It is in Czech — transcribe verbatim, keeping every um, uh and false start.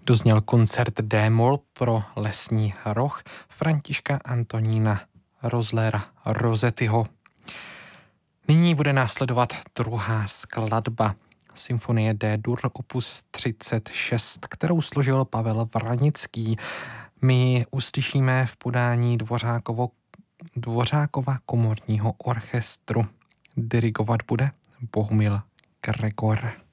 Dozněl koncert D-moll pro lesní roh Františka Antonína Rozlera Rosettyho. Nyní bude následovat druhá skladba Symfonie D-dur opus třicet šest, kterou složil Pavel Vranický. My ji uslyšíme v podání Dvořákovo, Dvořákova komorního orchestru. Dirigovat bude Bohumil Gregor.